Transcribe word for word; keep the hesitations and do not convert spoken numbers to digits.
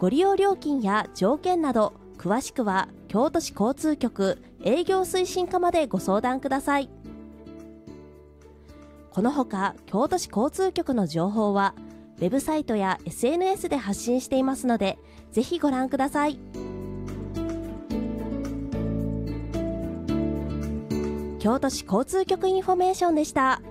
ご利用料金や条件など詳しくは京都市交通局営業推進課までご相談ください。このほか京都市交通局の情報はウェブサイトや エスエヌエス で発信していますので、ぜひご覧ください。京都市交通局インフォメーションでした。